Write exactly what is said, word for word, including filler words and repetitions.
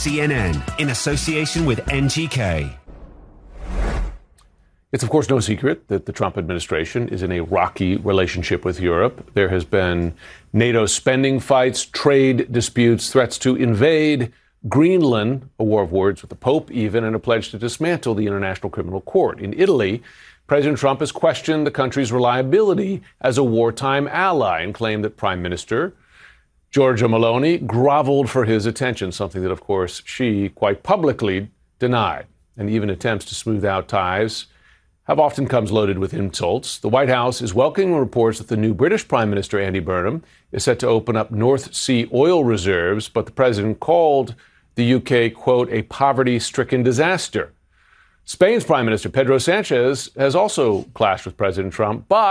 C N N in association with N G K. It's, of course, no secret that the Trump administration is in a rocky relationship with Europe. There has been NATO spending fights, trade disputes, threats to invade Greenland, a war of words with the Pope even, and a pledge to dismantle the International Criminal Court. In Italy, President Trump has questioned the country's reliability as a wartime ally and claimed that Prime Minister Giorgia Meloni groveled for his attention, something that, of course, she quite publicly denied. And even attempts to smooth out ties have often comes loaded with insults. The White House is welcoming reports that the new British Prime Minister, Andy Burnham, is set to open up North Sea oil reserves, but the president called the U K, quote, a poverty-stricken disaster. Spain's Prime Minister, Pedro Sanchez, has also clashed with President Trump, but